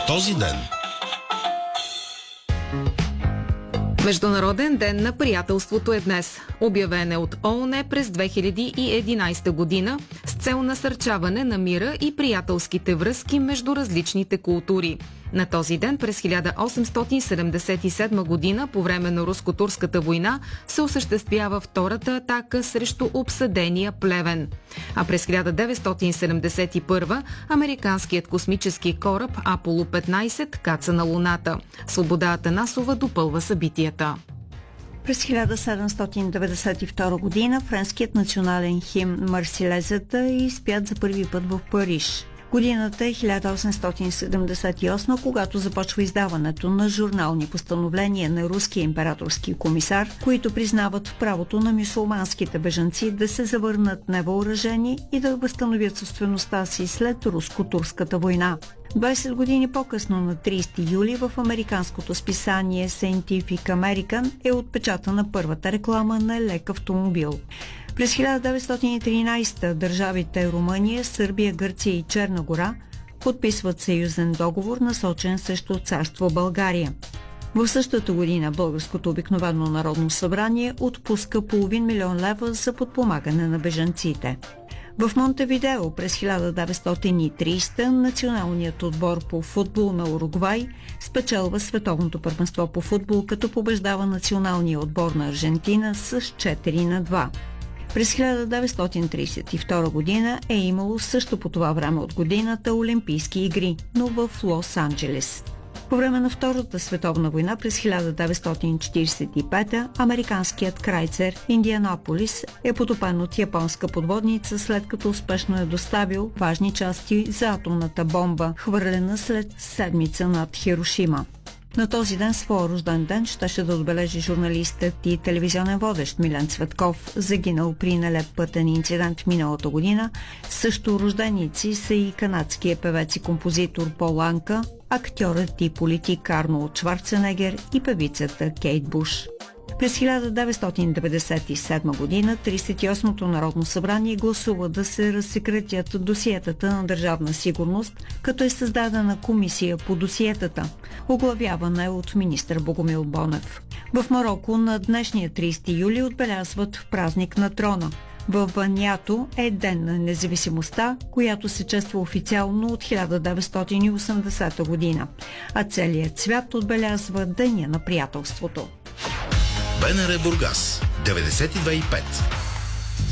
този ден. Международен ден на приятелството е днес. Обявен е от ООН през 2011 година с цел насърчаване на мира и приятелските връзки между различните култури. На този ден през 1877 година, по време на Руско-турската война, се осъществява втората атака срещу обсадения Плевен. А през 1971 американският космически кораб Аполо 15 каца на Луната. Свобода Атанасова допълва събитията. През 1792 година френският национален химн Марсилезата е изпят за първи път в Париж. Годината е 1878, когато започва издаването на журнални постановления на руския императорски комисар, които признават правото на мюсюлманските бежанци да се завърнат невъоръжени и да възстановят собствеността си след Руско-турската война. 20 години по-късно, на 30 юли, в американското списание Scientific American е отпечатана първата реклама на лек автомобил. През 1913 държавите Румъния, Сърбия, Гърция и Черна гора подписват съюзен договор, насочен срещу царство България. В същата година Българското обикновено народно събрание отпуска $500 000 за подпомагане на бежанците. В Монтевидео през 1930 националният отбор по футбол на Уругвай спечелва световното първенство по футбол, като побеждава националния отбор на Аржентина с 4-2. През 1932 година е имало също по това време от годината Олимпийски игри, но в Лос-Анджелес. По време на Втората световна война през 1945 американският крайцер Индианаполис е потопен от японска подводница, след като успешно е доставил важни части за атомната бомба, хвърлена след седмица над Хирошима. На този ден, своя рожден ден, щеше да отбележи журналистът и телевизионен водещ Милен Цветков, загинал при нелеп пътен инцидент миналата година. Също рожденици са и канадският певец и композитор Пол Анка, актьорът и политик Арнолд Шварценегер и певицата Кейт Буш. През 1997 година 38-то Народно събрание гласува да се разсекретят досиетата на Държавна сигурност, като е създадена комисия по досиетата, оглавявана от министър Богомил Бонев. В Мароко на днешния 30 юли отбелязват празник на трона. В Ванято е Ден на независимостта, която се чества официално от 1980 година, а целият свят отбелязва Деня на приятелството. БНР Бургас 92,5